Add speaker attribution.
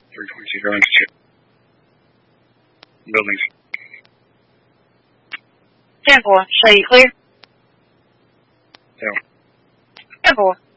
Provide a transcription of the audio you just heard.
Speaker 1: 322 going to check. Buildings.
Speaker 2: 10-4, show you clear.
Speaker 1: Yeah.
Speaker 2: 10-4.